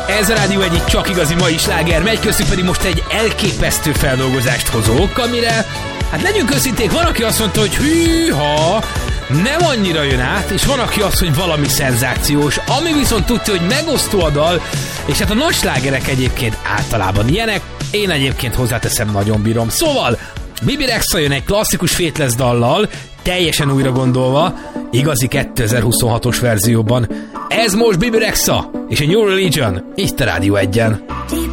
Ez a Rádió egyik csak igazi mai sláger, megy köztük pedig most egy elképesztő feldolgozást hozok, amire, hát legyünk őszinték, van, aki azt mondta, hogy hűha, nem annyira jön át, és van, aki azt, hogy valami szenzációs, ami viszont tudja, hogy megosztó a dal, és hát a nagy slágerek egyébként általában ilyenek, én egyébként hozzáteszem, nagyon bírom. Szóval, Bibi Rexha jön egy klasszikus Faithless dallal, teljesen újra gondolva, igazi 2026-os verzióban. Ez most Bibi Rexha és a New Religion, itt a Rádió 1-en.